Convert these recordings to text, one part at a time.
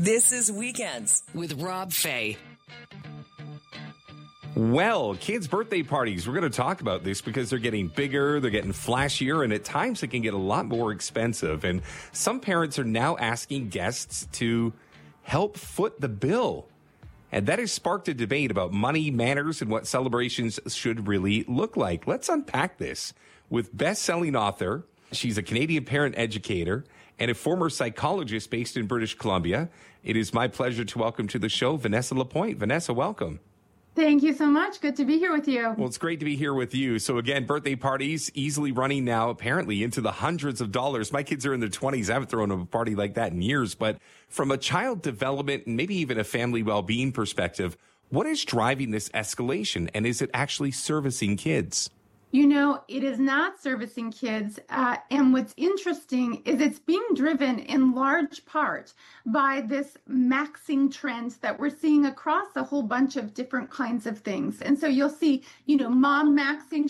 This is Weekends with Rob Fay. Well, kids' birthday parties, we're going to talk about this because they're getting bigger, they're getting flashier, and at times it can get a lot more expensive. And some parents are now asking guests to help foot the bill. And that has sparked a debate about money, manners, and what celebrations should really look like. Let's unpack this with best-selling author. She's a Canadian parent educator and a former psychologist based in British Columbia. It is my pleasure to welcome to the show Vanessa Lapointe. Vanessa, welcome. Thank you so much. Good to be here with you. Well, it's great to be here with you. So again, birthday parties easily running now apparently into the hundreds of dollars. My kids are in their 20s. I haven't thrown a party like that in years. But from a child development and maybe even a family well-being perspective, what is driving this escalation? And is it actually servicing kids? You know, it is not servicing kids. And what's interesting is it's being driven in large part by this maxing trend that we're seeing across a whole bunch of different kinds of things. And so you'll see, mom maxing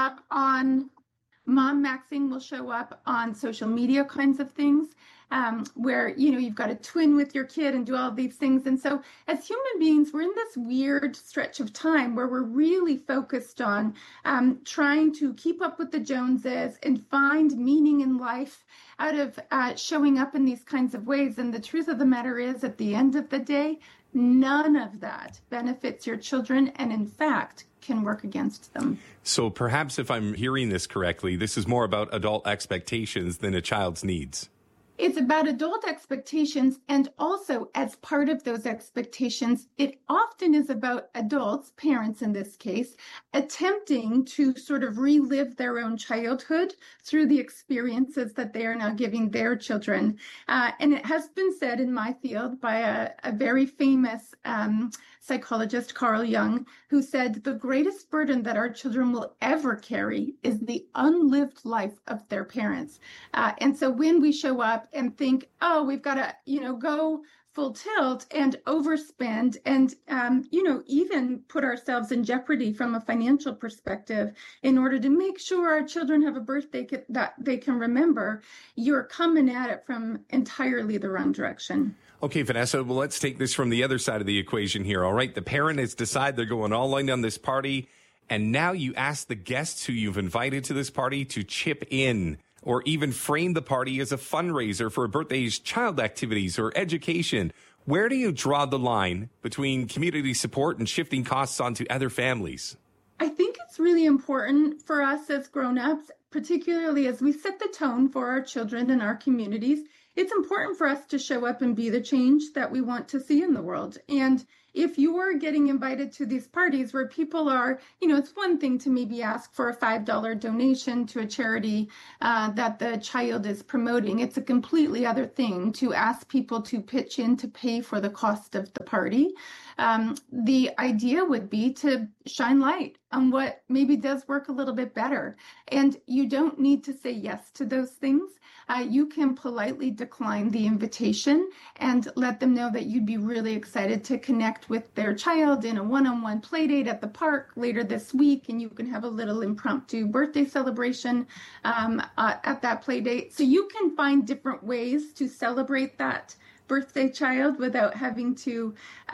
will show up on social media kinds of things. Where, you've got to twin with your kid and do all these things. And so as human beings, we're in this weird stretch of time where we're really focused on trying to keep up with the Joneses and find meaning in life out of showing up in these kinds of ways. And the truth of the matter is, at the end of the day, none of that benefits your children and, in fact, can work against them. So perhaps if I'm hearing this correctly, this is more about adult expectations than a child's needs. It's about adult expectations, and also as part of those expectations, it often is about adults, parents in this case, attempting to sort of relive their own childhood through the experiences that they are now giving their children. And it has been said in my field by a very famous psychologist, Carl Jung, who said the greatest burden that our children will ever carry is the unlived life of their parents. And so when we show up and think, oh, we've got to, go full tilt and overspend and, even put ourselves in jeopardy from a financial perspective in order to make sure our children have a birthday that they can remember, you're coming at it from entirely the wrong direction. Okay, Vanessa, well, let's take this from the other side of the equation here. All right, the parent has decided they're going all in on this party, and now you ask the guests who you've invited to this party to chip in or even frame the party as a fundraiser for a birthday's child activities or education. Where do you draw the line between community support and shifting costs onto other families? I think it's really important for us as grown-ups, particularly as we set the tone for our children and our communities. It's important for us to show up and be the change that we want to see in the world. And if you're getting invited to these parties where people are, it's one thing to maybe ask for a $5 donation to a charity that the child is promoting. It's a completely other thing to ask people to pitch in to pay for the cost of the party. The idea would be to shine light on what maybe does work a little bit better. And you don't need to say yes to those things. You can politely decline the invitation and let them know that you'd be really excited to connect with their child in a one-on-one play date at the park later this week, and you can have a little impromptu birthday celebration at that play date. So you can find different ways to celebrate that birthday child without having to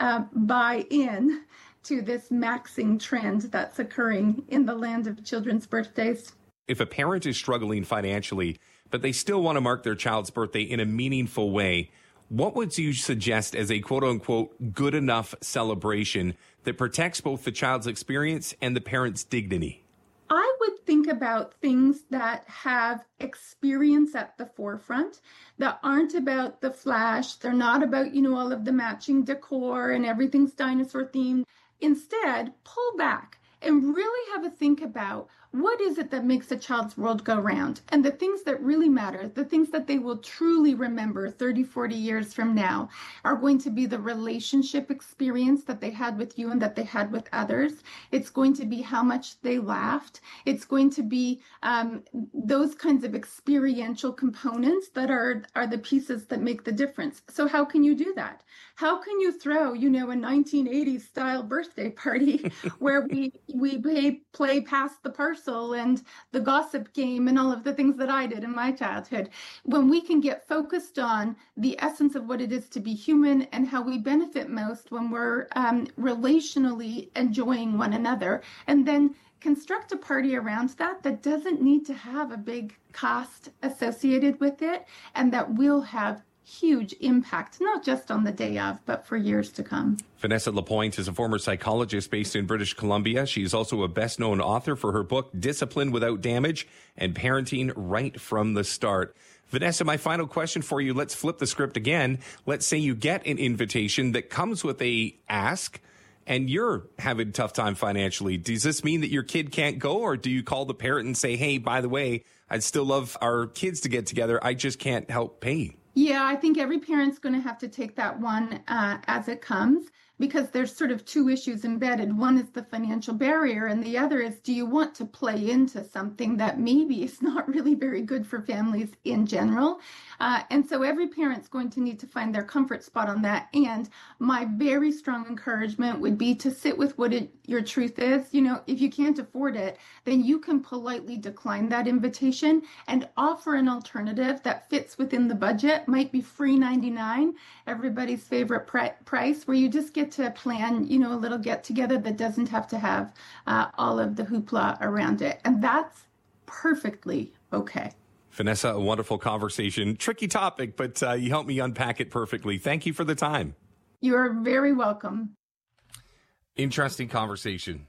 buy in to this maxing trend that's occurring in the land of children's birthdays. If a parent is struggling financially, but they still want to mark their child's birthday in a meaningful way, what would you suggest as a quote-unquote good enough celebration that protects both the child's experience and the parent's dignity? I would think about things that have experience at the forefront, that aren't about the flash. They're not about, all of the matching decor and everything's dinosaur themed. Instead, pull back and really have a think about what is it that makes a child's world go round? And the things that really matter, the things that they will truly remember 30, 40 years from now, are going to be the relationship experience that they had with you and that they had with others. It's going to be how much they laughed. It's going to be those kinds of experiential components that are the pieces that make the difference. So how can you do that? How can you throw, a 1980s style birthday party where we play pass the parcel rehearsal and the gossip game and all of the things that I did in my childhood. When we can get focused on the essence of what it is to be human and how we benefit most when we're relationally enjoying one another, and then construct a party around that doesn't need to have a big cost associated with it, and that will have huge impact, not just on the day of, but for years to come. Vanessa Lapointe is a former psychologist based in British Columbia. She is also a best-known author for her book, Discipline Without Damage and Parenting Right from the Start. Vanessa, my final question for you. Let's flip the script again. Let's say you get an invitation that comes with a ask and you're having a tough time financially. Does this mean that your kid can't go, or do you call the parent and say, hey, by the way, I'd still love our kids to get together. I just can't help pay? Yeah, I think every parent's going to have to take that one as it comes, because there's sort of two issues embedded. One is the financial barrier, and the other is, do you want to play into something that maybe is not really very good for families in general? And so every parent's going to need to find their comfort spot on that. And my very strong encouragement would be to sit with what your truth is. You know, if you can't afford it, then you can politely decline that invitation and offer an alternative that fits within the budget. Might be free $99, everybody's favorite price, where you just get to plan, you know, a little get together that doesn't have to have all of the hoopla around it. And that's perfectly okay. Vanessa, a wonderful conversation. Tricky topic, but you helped me unpack it perfectly. Thank you for the time. You are very welcome. Interesting conversation.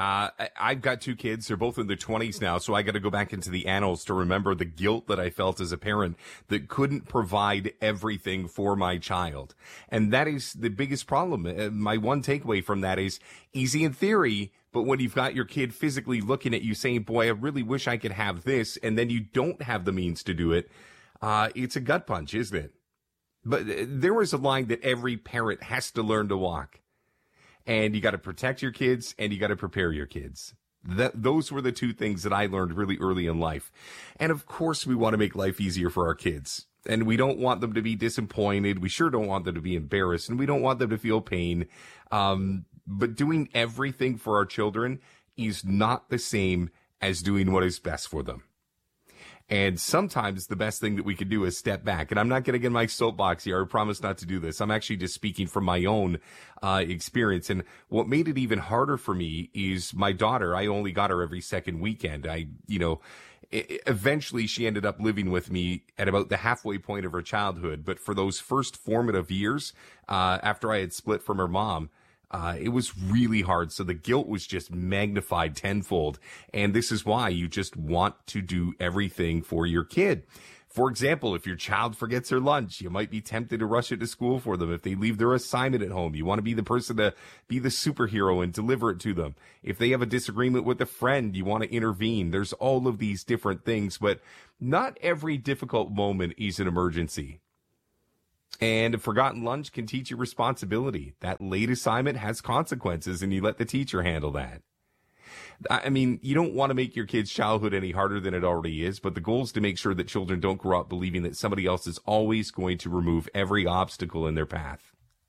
I've got two kids. They're both in their 20s now, so I got to go back into the annals to remember the guilt that I felt as a parent that couldn't provide everything for my child. And that is the biggest problem. My one takeaway from that is easy in theory, but when you've got your kid physically looking at you saying, boy, I really wish I could have this, and then you don't have the means to do it, it's a gut punch, isn't it? But there is a line that every parent has to learn to walk. And you got to protect your kids and you got to prepare your kids. Those were the two things that I learned really early in life. And of course, we want to make life easier for our kids. And we don't want them to be disappointed. We sure don't want them to be embarrassed. And we don't want them to feel pain. But doing everything for our children is not the same as doing what is best for them. And sometimes the best thing that we can do is step back. And I'm not going to get in my soapbox here. I promise not to do this. I'm actually just speaking from my own experience. And what made it even harder for me is my daughter. I only got her every second weekend. Eventually she ended up living with me at about the halfway point of her childhood. But for those first formative years, after I had split from her mom, it was really hard. So the guilt was just magnified tenfold. And this is why you just want to do everything for your kid. For example, if your child forgets their lunch, you might be tempted to rush it to school for them. If they leave their assignment at home, you want to be the person to be the superhero and deliver it to them. If they have a disagreement with a friend, you want to intervene. There's all of these different things, but not every difficult moment is an emergency. And a forgotten lunch can teach you responsibility. That late assignment has consequences, and you let the teacher handle that. I mean, you don't want to make your kid's childhood any harder than it already is, but the goal is to make sure that children don't grow up believing that somebody else is always going to remove every obstacle in their path.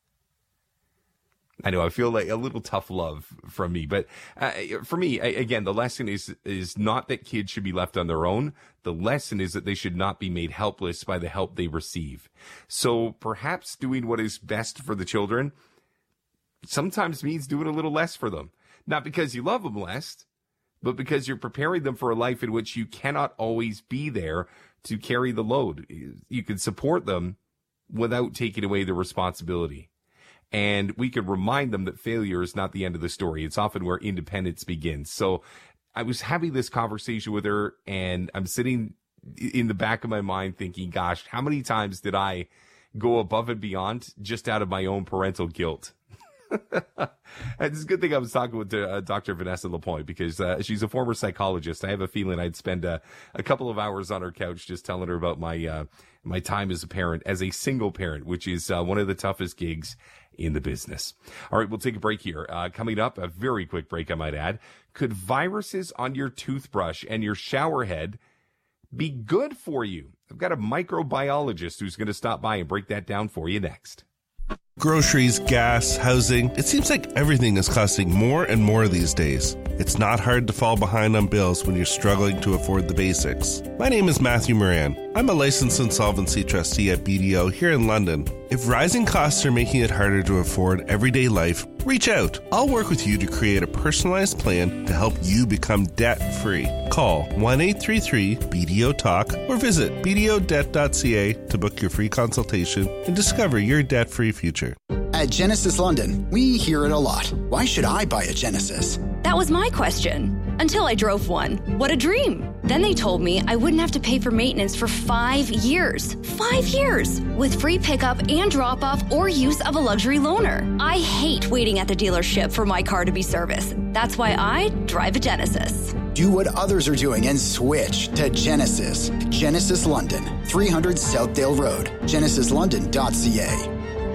I know I feel like a little tough love from me, but for me, again, the lesson is not that kids should be left on their own. The lesson is that they should not be made helpless by the help they receive. So perhaps doing what is best for the children sometimes means doing a little less for them. Not because you love them less, but because you're preparing them for a life in which you cannot always be there to carry the load. You can support them without taking away the responsibility. And we could remind them that failure is not the end of the story. It's often where independence begins. So I was having this conversation with her, and I'm sitting in the back of my mind thinking, gosh, how many times did I go above and beyond just out of my own parental guilt? It's a good thing I was talking with Dr. Vanessa Lapointe, because she's a former psychologist. I have a feeling I'd spend a couple of hours on her couch just telling her about my time as a parent, as a single parent, which is one of the toughest gigs in the business. All right, we'll take a break here. Coming up, a very quick break, I might add. Could viruses on your toothbrush and your shower head be good for you? I've got a microbiologist who's going to stop by and break that down for you next. Groceries, gas, housing, it seems like everything is costing more and more these days. It's not hard to fall behind on bills when you're struggling to afford the basics. My name is Matthew Moran. I'm a licensed insolvency trustee at BDO here in London. If rising costs are making it harder to afford everyday life, reach out. I'll work with you to create a personalized plan to help you become debt-free. Call 1-833-BDO-TALK or visit bdodebt.ca to book your free consultation and discover your debt-free future. At Genesis London, we hear it a lot. Why should I buy a Genesis? That was my question. Until I drove one. What a dream. Then they told me I wouldn't have to pay for maintenance for 5 years. 5 years! With free pickup and drop-off or use of a luxury loaner. I hate waiting at the dealership for my car to be serviced. That's why I drive a Genesis. Do what others are doing and switch to Genesis. Genesis London, 300 Southdale Road. GenesisLondon.ca.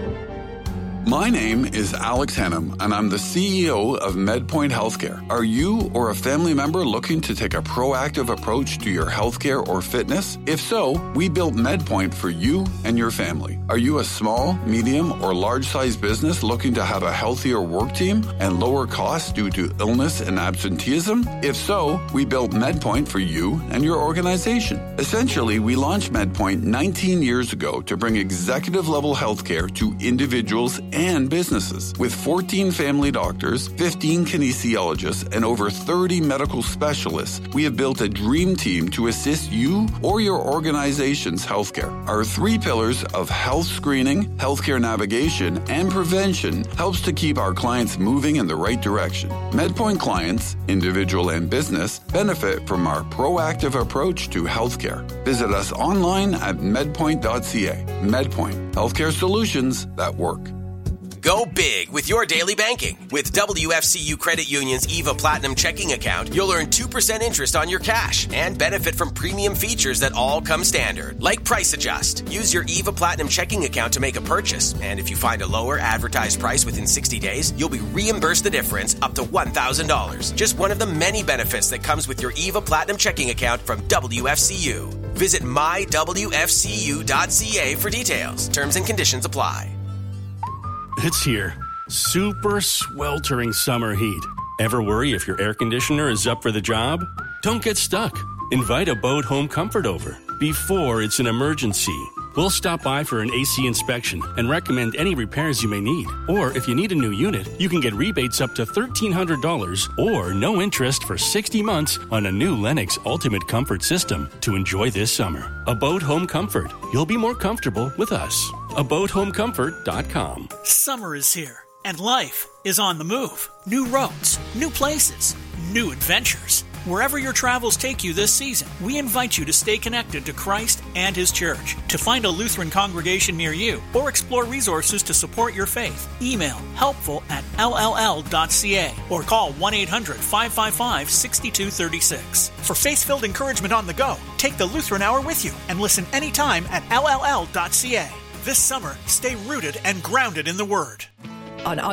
My name is Alex Hennam, and I'm the CEO of MedPoint Healthcare. Are you or a family member looking to take a proactive approach to your healthcare or fitness? If so, we built MedPoint for you and your family. Are you a small, medium, or large-sized business looking to have a healthier work team and lower costs due to illness and absenteeism? If so, we built MedPoint for you and your organization. Essentially, we launched MedPoint 19 years ago to bring executive-level healthcare to individuals and businesses. With 14 family doctors, 15 kinesiologists, and over 30 medical specialists, we have built a dream team to assist you or your organization's healthcare. Our 3 pillars of health screening, healthcare navigation, and prevention helps to keep our clients moving in the right direction. MedPoint clients, individual and business, benefit from our proactive approach to healthcare. Visit us online at medpoint.ca. MedPoint, healthcare solutions that work. Go big with your daily banking. With WFCU Credit Union's EVA Platinum checking account, you'll earn 2% interest on your cash and benefit from premium features that all come standard, like Price Adjust. Use your EVA Platinum checking account to make a purchase, and if you find a lower advertised price within 60 days, you'll be reimbursed the difference up to $1,000. Just one of the many benefits that comes with your EVA Platinum checking account from WFCU. Visit mywfcu.ca for details. Terms and conditions apply. It's here. Super sweltering summer heat. Ever worry if your air conditioner is up for the job? Don't get stuck. Invite a Boat Home Comfort over before it's an emergency. We'll stop by for an AC inspection and recommend any repairs you may need. Or if you need a new unit, you can get rebates up to $1,300 or no interest for 60 months on a new Lennox Ultimate Comfort system to enjoy this summer. A Boat Home Comfort. You'll be more comfortable with us. AboatHomeComfort.com. Summer is here, and life is on the move. New roads, new places, new adventures. Wherever your travels take you this season, we invite you to stay connected to Christ and His Church. To find a Lutheran congregation near you or explore resources to support your faith, email helpful@lll.ca or call 1-800-555-6236. For faith-filled encouragement on the go, take the Lutheran Hour with you and listen anytime at lll.ca. This summer, stay rooted and grounded in the Word. On